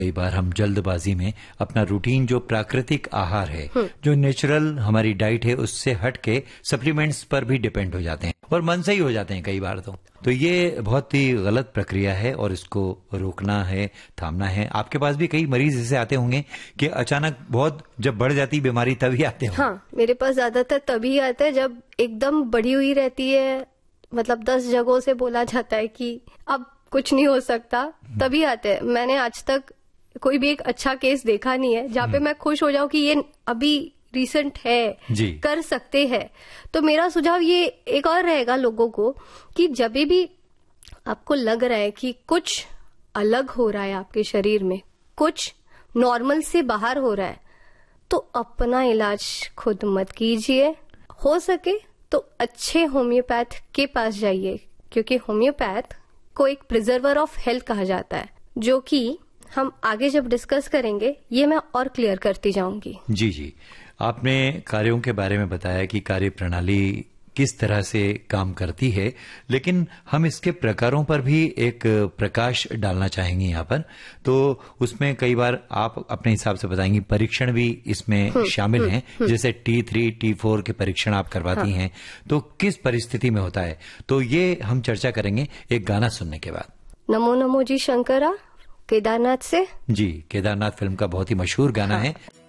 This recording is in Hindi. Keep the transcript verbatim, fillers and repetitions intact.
कई बार हम जल्दबाजी में अपना रूटीन जो प्राकृतिक आहार है, जो नेचुरल हमारी डाइट है, उससे हट के सप्लीमेंट्स पर भी डिपेंड हो जाते हैं और मन से ही हो जाते हैं कई बार तो तो ये बहुत ही गलत प्रक्रिया है और इसको रोकना है, थामना है। आपके पास भी कई मरीज ऐसे आते होंगे कि अचानक बहुत जब बढ़ जाती बीमारी तभी आते हैं। हाँ, मेरे पास ज्यादातर तभी आता है जब एकदम बढ़ी हुई रहती है, मतलब दस जगहों से बोला जाता है कि अब कुछ नहीं हो सकता, तभी आते हैं। मैंने आज तक कोई भी एक अच्छा केस देखा नहीं है जहाँ पे मैं खुश हो जाऊं कि ये अभी रिसेंट है, कर सकते हैं। तो मेरा सुझाव ये एक और रहेगा लोगों को कि जब भी आपको लग रहा है कि कुछ अलग हो रहा है आपके शरीर में, कुछ नॉर्मल से बाहर हो रहा है, तो अपना इलाज खुद मत कीजिए। हो सके तो अच्छे होम्योपैथ के पास जाइए, क्योंकि होम्योपैथ को एक प्रिजर्वर ऑफ हेल्थ कहा जाता है, जो कि हम आगे जब डिस्कस करेंगे ये मैं और क्लियर करती जाऊंगी। जी जी, आपने कार्यों के बारे में बताया कि कार्य प्रणाली किस तरह से काम करती है, लेकिन हम इसके प्रकारों पर भी एक प्रकाश डालना चाहेंगे यहाँ पर। तो उसमें कई बार आप अपने हिसाब से बताएंगी, परीक्षण भी इसमें शामिल हैं, जैसे टी थ्री टी फोर के परीक्षण आप करवाती हाँ। हैं, तो किस परिस्थिति में होता है, तो ये हम चर्चा करेंगे एक गाना सुनने के बाद। नमो नमो जी शंकरा केदारनाथ से। जी, केदारनाथ फिल्म का बहुत ही मशहूर गाना हाँ। है।